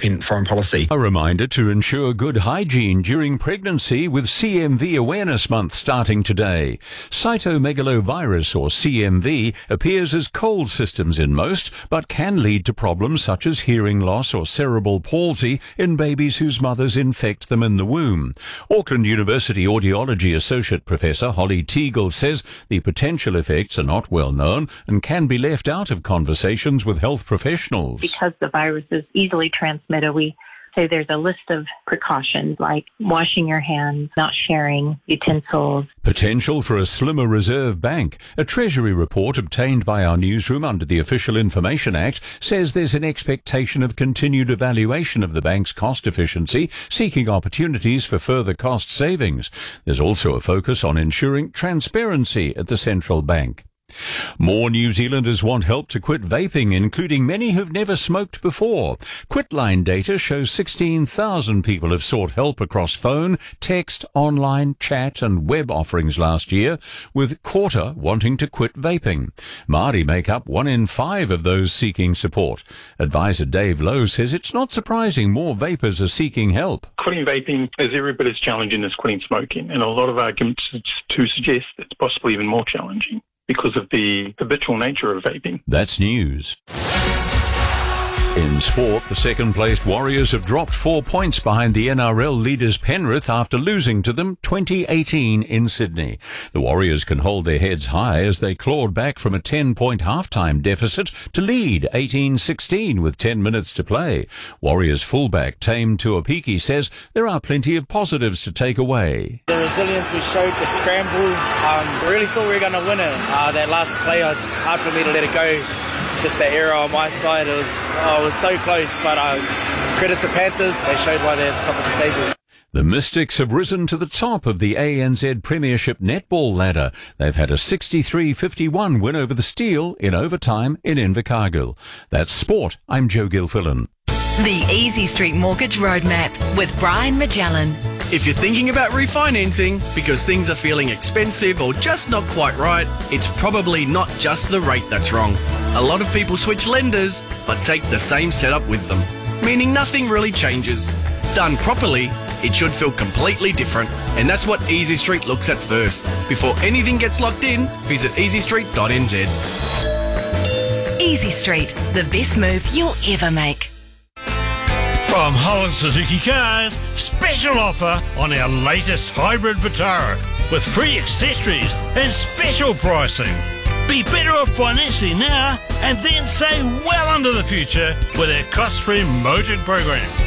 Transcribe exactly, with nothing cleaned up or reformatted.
in foreign policy. A reminder to ensure good hygiene during pregnancy with C M V Awareness Month starting today. Cytomegalovirus, or C M V, appears as cold systems in most, but can lead to problems such as hearing loss or cerebral palsy in babies whose mothers infect them in the womb. Auckland University Audiology Associate Professor Holly Teagle says the potential effects are not well known and can be left out of conversations with health professionals. Because the virus is easily transmitted, we say there's a list of precautions like washing your hands, not sharing utensils. Potential for a slimmer reserve bank. A Treasury report obtained by our newsroom under the Official Information Act says there's an expectation of continued evaluation of the bank's cost efficiency, seeking opportunities for further cost savings. There's also a focus on ensuring transparency at the central bank. More New Zealanders want help to quit vaping, including many who've never smoked before. Quitline data shows sixteen thousand people have sought help across phone, text, online, chat and web offerings last year, with a quarter wanting to quit vaping. Māori make up one in five of those seeking support. Advisor Dave Lowe says it's not surprising more vapers are seeking help. Quitting vaping is every bit as challenging as quitting smoking, and a lot of arguments to suggest it's possibly even more challenging because of the habitual nature of vaping. That's news. In sport, the second-placed Warriors have dropped four points behind the N R L leaders Penrith after losing to them twenty eighteen in Sydney. The Warriors can hold their heads high as they clawed back from a ten-point half-time deficit to lead eighteen sixteen with ten minutes to play. Warriors fullback Tame Tuapiki says there are plenty of positives to take away. The resilience we showed, the scramble, um, really thought we were going to win it. Uh, that last play, it's hard for me to let it go. Just the error on my side, it was, oh, it was so close, but uh, credit to Panthers, they showed why they're top of the table. The Mystics have risen to the top of the A N Z Premiership netball ladder. They've had a sixty-three fifty-one win over the Steel in overtime in Invercargill. That's sport. I'm Joe Gilfillan. The Easy Street Mortgage Roadmap with Brian Magellan. If you're thinking about refinancing because things are feeling expensive or just not quite right, it's probably not just the rate that's wrong. A lot of people switch lenders but take the same setup with them, meaning nothing really changes. Done properly, it should feel completely different, and that's what Easy Street looks at first. Before anything gets locked in, visit easy street dot n z. Easy Street, the best move you'll ever make. From Holland Suzuki Cars, special offer on our latest hybrid Vitara with free accessories and special pricing. Be better off financially now and then save well into the future with our cost-free motored program.